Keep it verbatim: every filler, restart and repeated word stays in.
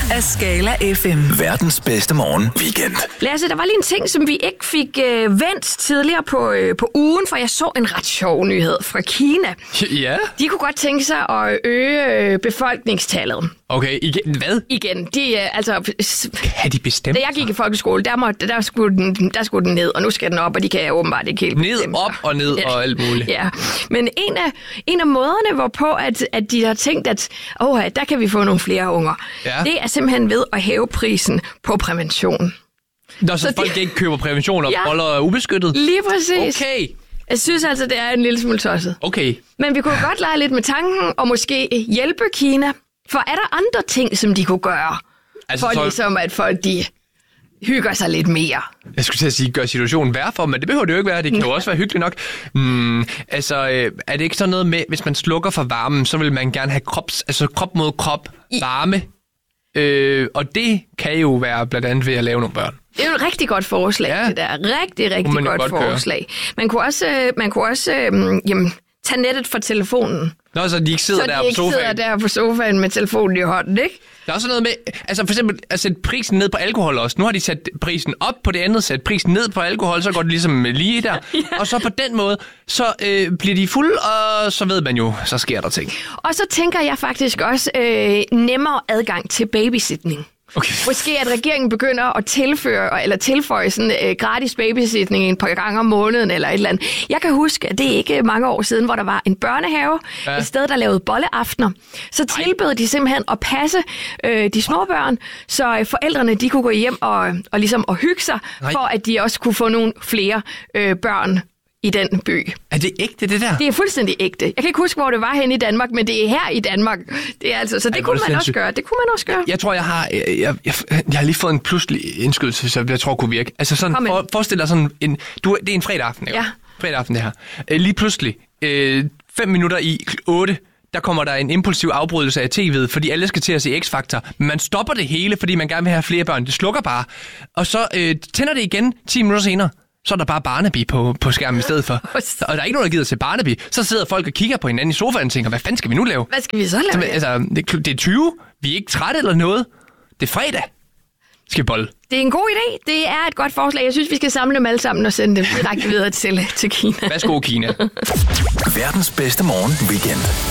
af Skala F M. Verdens bedste morgen weekend. Lasse, der var lige en ting, som vi ikke fik øh, vendt tidligere på, øh, på ugen, for jeg så en ret sjov nyhed fra Kina. Ja? De kunne godt tænke sig at øge øh, befolkningstallet. Okay, igen, hvad? Igen, de øh, altså... Kan de bestemme? Da jeg gik i folkeskole, der, måtte, der, skulle den, der skulle den ned, og nu skal den op, og de kan åbenbart ikke helt Ned, bestemme op og ned ja. og alt muligt. Ja, men en af, en af måderne, hvorpå at, at de har tænkt, at åh, der kan vi få nogle flere unger, Ja. det er simpelthen ved at hæve prisen på prævention. Nå, så, Så folk de- ikke køber prævention og Ja. boller ubeskyttet? Lige præcis. Okay, Jeg synes altså, det er en lille smule tosset. okay. Men vi kunne godt lege lidt med tanken og måske hjælpe Kina. For er der andre ting, som de kunne gøre? Altså, For så- ligesom, at folk de hygger sig lidt mere. Jeg skulle til at sige, gør situationen værre for dem, men det behøver det jo ikke være. Det kan jo også være hyggeligt nok. Mm, altså, øh, er det ikke sådan noget med, hvis man slukker for varmen, så vil man gerne have krops, altså krop mod krop varme? Øh, og det kan jo være blandt andet ved at lave nogle børn. Det er jo et rigtig godt forslag, Ja. det der. Rigtig, rigtig man jo godt, godt køre. forslag. Man kunne også, øh, man kunne også øh, jamen, tage nettet fra telefonen. Nå, så de ikke sidder Så der de på ikke sidder sofaen. der på sofaen med telefonen i hånden, ikke? Der er også noget med, altså for eksempel at sætte prisen ned på alkohol også. Nu har de sat prisen op på det andet, sat prisen ned på alkohol, så går det ligesom lige der. Ja. Og så på den måde, så øh, bliver de fulde, og så ved man jo, så sker der ting. Og så tænker jeg faktisk også øh, nemmere adgang til babysitning. Okay. Måske at regeringen begynder at tilføre eller tilføje sådan øh, gratis babysitning en par gange om måneden eller et eller andet. Jeg kan huske, at det er ikke mange år siden, hvor der var en børnehave, ja. et sted, der lavede bolleaftener. Så tilbød de simpelthen at passe øh, de små børn, så øh, forældrene de kunne gå hjem og, og ligesom at hygge sig, Nej. for at de også kunne få nogle flere øh, børn i den by. Er det ægte, det der? Det er fuldstændig ægte. Jeg kan ikke huske, hvor det var henne i Danmark, men det er her i Danmark. Det er altså, så det Ej, kunne hvor er det man også sindssygt. gøre. Det kunne man også gøre. Jeg tror, jeg har, jeg, jeg, jeg, jeg har lige fået en pludselig indskydelse, så jeg tror kunne virke. Altså sådan, Kom ind. for, forestil dig sådan en, du, det er en fredag aften, ikke? Ja. Fredag aften, det her. Øh, lige pludselig, øh, fem minutter i otte, der kommer der en impulsiv afbrydelse af T V'et, fordi alle skal til at se X-Factor. Men man stopper det hele, fordi man gerne vil have flere børn. Det slukker bare. Og så øh, tænder det igen ti minutter senere. Så er der bare Barnaby på, på skærmen i stedet for. Og der er ikke nogen, der gider se Barnaby. Så sidder folk og kigger på hinanden i sofaen og tænker, hvad fanden skal vi nu lave? Hvad skal vi så lave? Så, altså, det, er- det er tyve. Vi er ikke trætte eller noget. Det er fredag. Skal vi bolle? Det er en god idé. Det er et godt forslag. Jeg synes, vi skal samle dem alle sammen og sende dem direkte videre til, til Kina. Værsgo, Kina. Verdens bedste morgen weekend.